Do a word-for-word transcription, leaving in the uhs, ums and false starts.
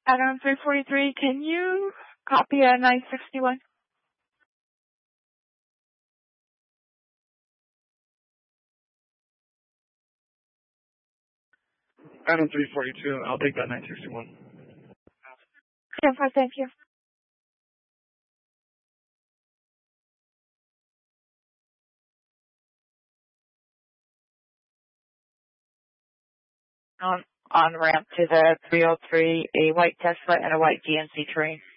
Adam three forty-three, can you copy a nine sixty-one? Adam three forty-two, I'll take that nine sixty-one. Yes, thank you. On, on ramp to the three oh three, a white Tesla and a white G M C train.